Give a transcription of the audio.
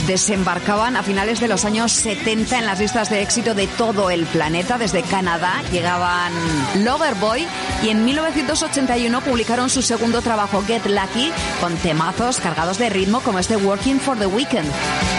desembarcaban a finales de los años 70 en las listas de éxito de todo el planeta. Desde Canadá llegaban Loverboy y en 1981 publicaron su segundo trabajo, Get Lucky, con temazos cargados de ritmo como este Working for the Weekend.